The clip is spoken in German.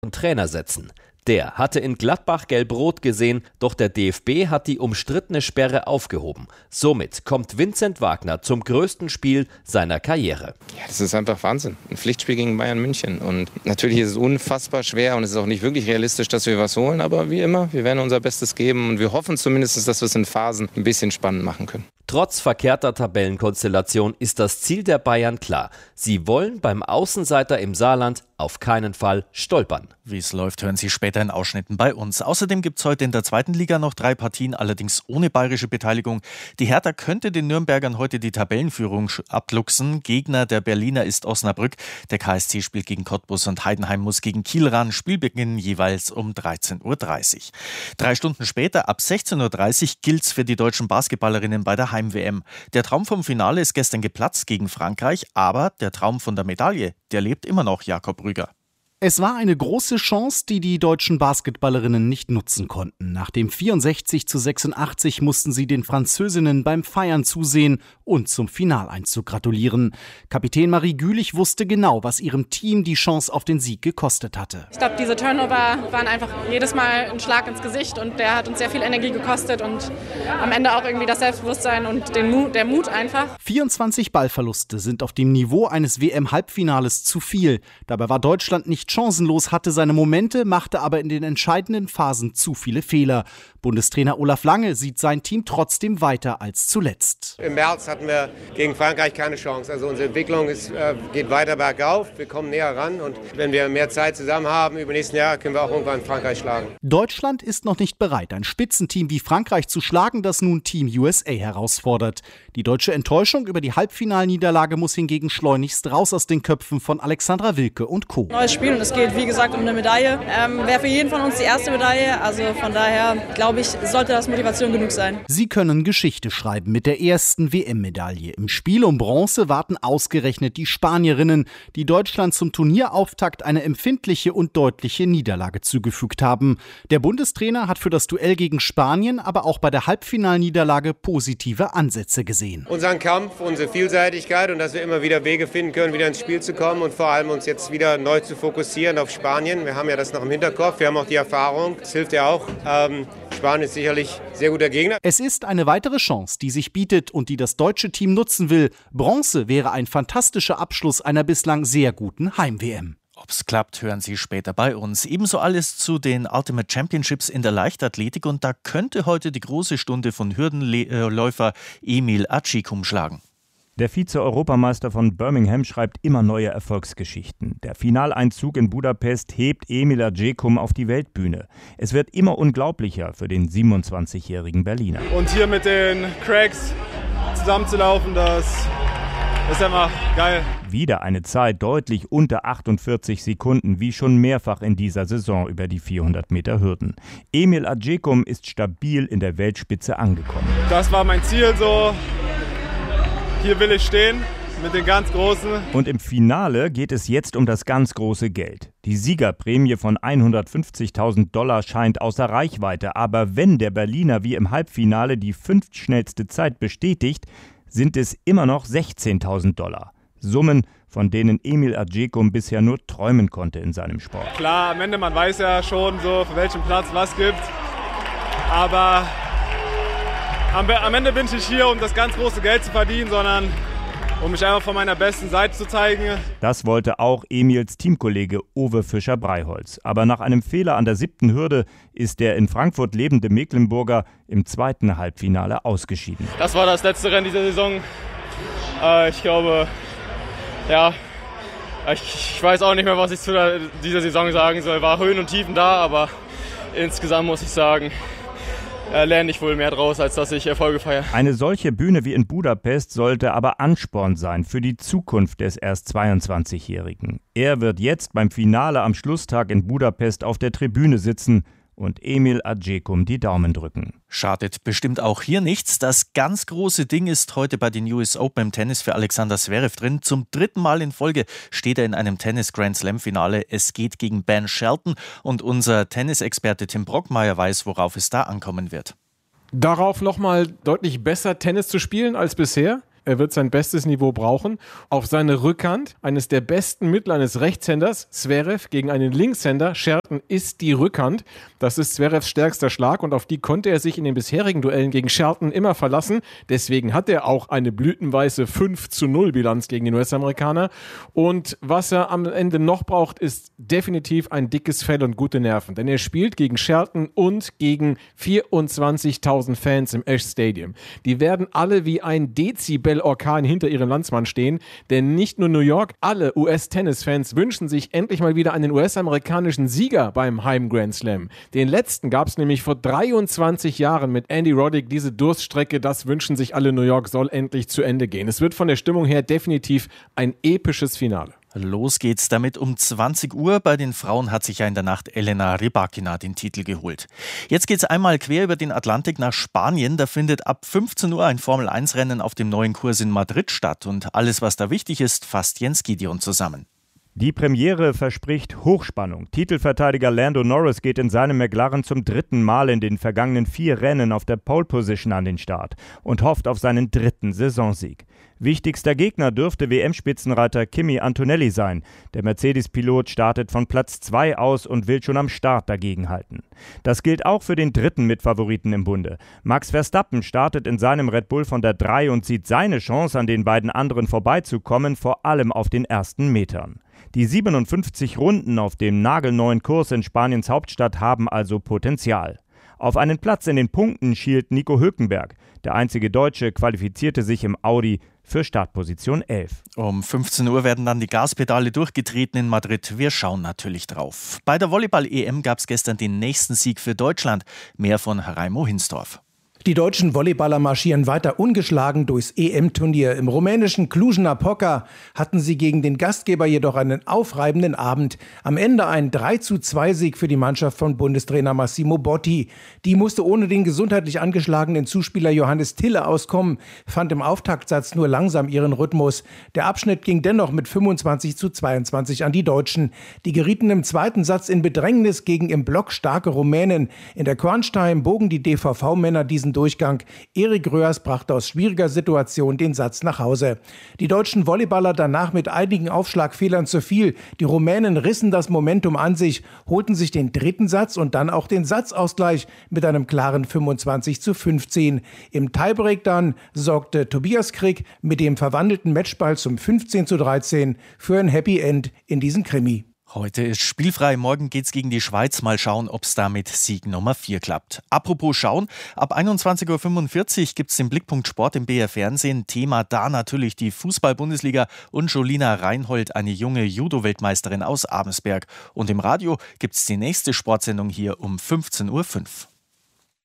Trainer setzen. Der hatte in Gladbach gelb-rot gesehen, doch der DFB hat die umstrittene Sperre aufgehoben. Somit kommt Vincent Wagner zum größten Spiel seiner Karriere. Ja, das ist einfach Wahnsinn. Ein Pflichtspiel gegen Bayern München. Und natürlich ist es unfassbar schwer und es ist auch nicht wirklich realistisch, dass wir was holen. Aber wie immer, wir werden unser Bestes geben und wir hoffen zumindest, dass wir es in Phasen ein bisschen spannend machen können. Trotz verkehrter Tabellenkonstellation ist das Ziel der Bayern klar. Sie wollen beim Außenseiter im Saarland auf keinen Fall stolpern. Wie es läuft, hören Sie später in Ausschnitten bei uns. Außerdem gibt es heute in der 2. Liga noch 3 Partien, allerdings ohne bayerische Beteiligung. Die Hertha könnte den Nürnbergern heute die Tabellenführung abluchsen. Gegner der Berliner ist Osnabrück. Der KSC spielt gegen Cottbus und Heidenheim muss gegen Kiel ran. Spielbeginn jeweils um 13:30 Uhr. 3 Stunden später, ab 16:30 Uhr, gilt's für die deutschen Basketballerinnen bei der Heim-WM. Der Traum vom Finale ist gestern geplatzt gegen Frankreich, aber der Traum von der Medaille, der lebt immer noch, Jakob Rüger. Es war eine große Chance, die die deutschen Basketballerinnen nicht nutzen konnten. Nach dem 64:86 mussten sie den Französinnen beim Feiern zusehen und zum Finaleinzug gratulieren. Kapitän Marie Gülich wusste genau, was ihrem Team die Chance auf den Sieg gekostet hatte. Ich glaube, diese Turnover waren einfach jedes Mal ein Schlag ins Gesicht und der hat uns sehr viel Energie gekostet und am Ende auch irgendwie das Selbstbewusstsein und der Mut einfach. 24 Ballverluste sind auf dem Niveau eines WM-Halbfinales zu viel. Dabei war Deutschland nicht chancenlos, hatte seine Momente, machte aber in den entscheidenden Phasen zu viele Fehler. Bundestrainer Olaf Lange sieht sein Team trotzdem weiter als zuletzt. Im März hatten wir gegen Frankreich keine Chance. Also unsere Entwicklung geht weiter bergauf, wir kommen näher ran und wenn wir mehr Zeit zusammen haben, über nächsten Jahr können wir auch irgendwann Frankreich schlagen. Deutschland ist noch nicht bereit, ein Spitzenteam wie Frankreich zu schlagen, das nun Team USA herausfordert. Die deutsche Enttäuschung über die Halbfinalniederlage muss hingegen schleunigst raus aus den Köpfen von Alexandra Wilke und Co. Neues Spiel und es geht, wie gesagt, um eine Medaille. Wäre für jeden von uns die erste Medaille, also von daher glaube ich, sollte das Motivation genug sein. Sie können Geschichte schreiben mit der ersten WM-Medaille. Im Spiel um Bronze warten ausgerechnet die Spanierinnen, die Deutschland zum Turnierauftakt eine empfindliche und deutliche Niederlage zugefügt haben. Der Bundestrainer hat für das Duell gegen Spanien, aber auch bei der Halbfinalniederlage positive Ansätze gesehen. Unseren Kampf, unsere Vielseitigkeit und dass wir immer wieder Wege finden können, wieder ins Spiel zu kommen und vor allem uns jetzt wieder neu zu fokussieren auf Spanien. Wir haben ja das noch im Hinterkopf, wir haben auch die Erfahrung, das hilft ja auch. Spanien ist sicherlich ein sehr guter Gegner. Es ist eine weitere Chance, die sich bietet und die das deutsche Team nutzen will. Bronze wäre ein fantastischer Abschluss einer bislang sehr guten Heim-WM. Ob's klappt, hören Sie später bei uns. Ebenso alles zu den Ultimate Championships in der Leichtathletik und da könnte heute die große Stunde von Hürdenläufer Emil Acikum schlagen. Der Vize-Europameister von Birmingham schreibt immer neue Erfolgsgeschichten. Der Finaleinzug in Budapest hebt Emil Acikum auf die Weltbühne. Es wird immer unglaublicher für den 27-jährigen Berliner. Und hier mit den Cracks zusammenzulaufen, das ist immer geil. Wieder eine Zeit deutlich unter 48 Sekunden, wie schon mehrfach in dieser Saison über die 400 Meter Hürden. Emil Acikum ist stabil in der Weltspitze angekommen. Das war mein Ziel so. Hier will ich stehen mit den ganz Großen. Und im Finale geht es jetzt um das ganz große Geld. Die Siegerprämie von $150.000 scheint außer Reichweite. Aber wenn der Berliner wie im Halbfinale die 5. schnellste Zeit bestätigt, sind es immer noch $16.000. Summen, von denen Emil Acikum bisher nur träumen konnte in seinem Sport. Klar, am Ende, man weiß ja schon, so für welchen Platz was gibt. Aber am Ende bin ich nicht hier, um das ganz große Geld zu verdienen, sondern um mich einfach von meiner besten Seite zu zeigen. Das wollte auch Emils Teamkollege Uwe Fischer-Breiholz. Aber nach einem Fehler an der 7. Hürde ist der in Frankfurt lebende Mecklenburger im 2. Halbfinale ausgeschieden. Das war das letzte Rennen dieser Saison. Ich glaube, ja, ich weiß auch nicht mehr, was ich zu dieser Saison sagen soll. War Höhen und Tiefen da, aber insgesamt muss ich sagen, lerne ich wohl mehr draus, als dass ich Erfolge feiere. Eine solche Bühne wie in Budapest sollte aber Ansporn sein für die Zukunft des erst 22-Jährigen. Er wird jetzt beim Finale am Schlusstag in Budapest auf der Tribüne sitzen und Emil Acikum die Daumen drücken. Schadet bestimmt auch hier nichts. Das ganz große Ding ist heute bei den US Open im Tennis für Alexander Zverev drin. Zum 3. Mal in Folge steht er in einem Tennis-Grand-Slam-Finale. Es geht gegen Ben Shelton und unser Tennisexperte Tim Brockmeier weiß, worauf es da ankommen wird. Darauf nochmal deutlich besser Tennis zu spielen als bisher? Er wird sein bestes Niveau brauchen. Auf seine Rückhand eines der besten Mittel eines Rechtshänders, Zverev, gegen einen Linkshänder, Shelton, ist die Rückhand. Das ist Zverevs stärkster Schlag und auf die konnte er sich in den bisherigen Duellen gegen Shelton immer verlassen. Deswegen hat er auch eine blütenweiße 5:0 Bilanz gegen den US-Amerikaner. Und was er am Ende noch braucht, ist definitiv ein dickes Fell und gute Nerven. Denn er spielt gegen Shelton und gegen 24.000 Fans im Ash Stadium. Die werden alle wie ein Dezibel-Orkan hinter ihrem Landsmann stehen. Denn nicht nur New York, alle US-Tennis-Fans wünschen sich endlich mal wieder einen US-amerikanischen Sieger beim Heim-Grand Slam. Den letzten gab es nämlich vor 23 Jahren mit Andy Roddick. Diese Durststrecke, das wünschen sich alle. New York soll endlich zu Ende gehen. Es wird von der Stimmung her definitiv ein episches Finale. Los geht's damit um 20 Uhr. Bei den Frauen hat sich ja in der Nacht Elena Rybakina den Titel geholt. Jetzt geht's einmal quer über den Atlantik nach Spanien. Da findet ab 15 Uhr ein Formel-1-Rennen auf dem neuen Kurs in Madrid statt. Und alles, was da wichtig ist, fasst Jens Gideon zusammen. Die Premiere verspricht Hochspannung. Titelverteidiger Lando Norris geht in seinem McLaren zum 3. Mal in den vergangenen 4 Rennen auf der Pole Position an den Start und hofft auf seinen 3. Saisonsieg. Wichtigster Gegner dürfte WM-Spitzenreiter Kimi Antonelli sein. Der Mercedes-Pilot startet von Platz 2 aus und will schon am Start dagegenhalten. Das gilt auch für den 3. Mitfavoriten im Bunde. Max Verstappen startet in seinem Red Bull von der 3 und sieht seine Chance, an den beiden anderen vorbeizukommen, vor allem auf den ersten Metern. Die 57 Runden auf dem nagelneuen Kurs in Spaniens Hauptstadt haben also Potenzial. Auf einen Platz in den Punkten schielt Nico Hülkenberg. Der einzige Deutsche qualifizierte sich im Audi für Startposition 11. Um 15 Uhr werden dann die Gaspedale durchgetreten in Madrid. Wir schauen natürlich drauf. Bei der Volleyball-EM gab es gestern den nächsten Sieg für Deutschland. Mehr von Raimo Hinsdorf. Die deutschen Volleyballer marschieren weiter ungeschlagen durchs EM-Turnier. Im rumänischen Cluj-Napoca hatten sie gegen den Gastgeber jedoch einen aufreibenden Abend. Am Ende ein 3:2-Sieg für die Mannschaft von Bundestrainer Massimo Botti. Die musste ohne den gesundheitlich angeschlagenen Zuspieler Johannes Tille auskommen, fand im Auftaktsatz nur langsam ihren Rhythmus. Der Abschnitt ging dennoch mit 25:22 an die Deutschen. Die gerieten im zweiten Satz in Bedrängnis gegen im Block starke Rumänen. In der Crunch-Time bogen die DVV-Männer diesen Durchgang. Erik Röhrs brachte aus schwieriger Situation den Satz nach Hause. Die deutschen Volleyballer danach mit einigen Aufschlagfehlern zu viel. Die Rumänen rissen das Momentum an sich, holten sich den 3. Satz und dann auch den Satzausgleich mit einem klaren 25:15. Im Tiebreak dann sorgte Tobias Krick mit dem verwandelten Matchball zum 15:13 für ein Happy End in diesem Krimi. Heute ist spielfrei, morgen geht's gegen die Schweiz. Mal schauen, ob's da mit Sieg Nummer 4 klappt. Apropos schauen, ab 21:45 Uhr gibt's den Blickpunkt Sport im BR Fernsehen. Thema da natürlich die Fußball-Bundesliga und Jolina Reinhold, eine junge Judo-Weltmeisterin aus Abensberg. Und im Radio gibt's die nächste Sportsendung hier um 15:05 Uhr.